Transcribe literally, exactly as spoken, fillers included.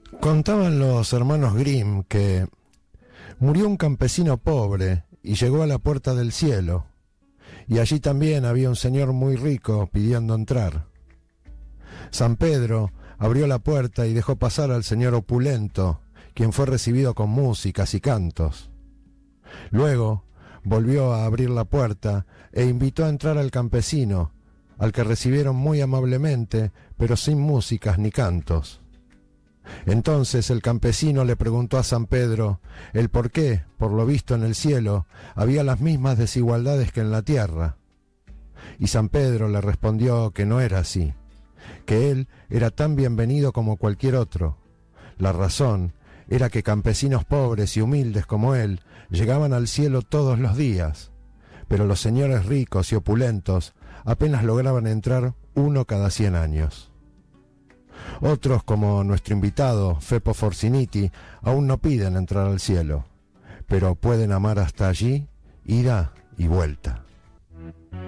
Contaban los hermanos Grimm que murió un campesino pobre y llegó a la puerta del cielo, y allí también había un señor muy rico pidiendo entrar. San Pedro abrió la puerta y dejó pasar al señor opulento, quien fue recibido con músicas y cantos. Luego volvió a abrir la puerta e invitó a entrar al campesino, al que recibieron muy amablemente, pero sin músicas ni cantos. Entonces el campesino le preguntó a San Pedro el por qué, por lo visto en el cielo, había las mismas desigualdades que en la tierra. Y San Pedro le respondió que no era así, que él era tan bienvenido como cualquier otro. La razón era que campesinos pobres y humildes como él llegaban al cielo todos los días, pero los señores ricos y opulentos apenas lograban entrar uno cada cien años. Otros, como nuestro invitado, Fepo Forciniti, aún no piden entrar al cielo, pero pueden amar hasta allí, ida y vuelta.